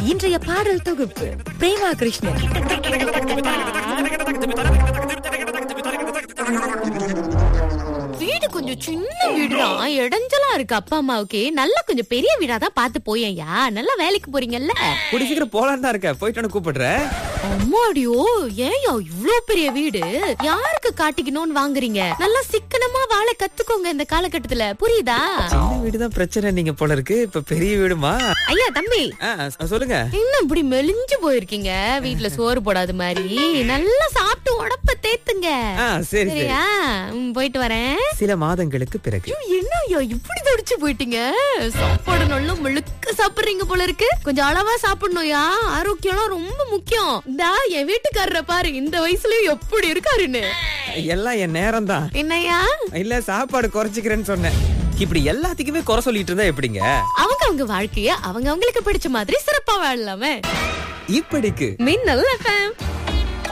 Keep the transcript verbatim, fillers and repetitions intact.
இன்றைய பாடல் தொகுப்பு பிரேமா கிருஷ்ணன். வீடு கொஞ்சம் சின்ன வீடுதான், இடைஞ்சலா இருக்கு. அப்பா அம்மாவுக்கு நல்லா கொஞ்சம் பெரிய வீடா தான் பார்த்து போயேன்யா. நல்லா வேலைக்கு போறீங்கல்ல, கூடி சீக்கிரம் போலான்னு தான் இருக்கேன். போயிட்டு கூப்பிடுறேன். அம்மாடியோ, ஏன்யா இவ்ளோ பெரிய வீடு யாருக்கு காட்டிக்கணும்னு வாங்குறீங்க? நல்லா சிக்கனமா வாழ கத்துக்கோங்க இந்த காலகட்டத்துல, புரியுதா? சின்ன வீடுதான் பிரச்சனை நீங்க போல இருக்கு. இப்ப பெரிய வீடுமா? ஐயா தம்பி, சொல்லுங்க. என்ன இப்படி மெலிஞ்சு போயிருக்கீங்க? வீட்டுல சோறு போடாத மாதிரி நல்லா சாப்பிட்டு உடப்ப தேத்துங்க. சரி சரியா? போயிட்டு வரேன். சில மாதங்களுக்கு பிறகு. என்ன ஐயா இப்படி தடிச்சு போயிட்டீங்க? சாப்பாடு நல்லா முழுக்க சாப்பிடுறீங்க போல இருக்கு. கொஞ்சம் அளவா சாப்பிடணும்யா, ஆரோக்கியம் ரொம்ப முக்கியம். இந்தா என் வீட்டுக்காரரை பாரு, இந்த வயசுலயும் எப்படி இருக்காருன்னு. எல்லாம் என் நேரம் தான். என்னையா? இல்ல, சாப்பாடு குறைச்சிக்கிறேன்னு சொன்னேன். இப்படி எல்லாத்துக்குமே குறை சொல்லிட்டு இருந்தா எப்படிங்க? அவங்க அவங்க வாழ்க்கைய அவங்க அவங்களுக்கு பிடிச்ச மாதிரி சிறப்பா வாழலாமே. இப்படிக்கு மின்னல் எஃப்எம்.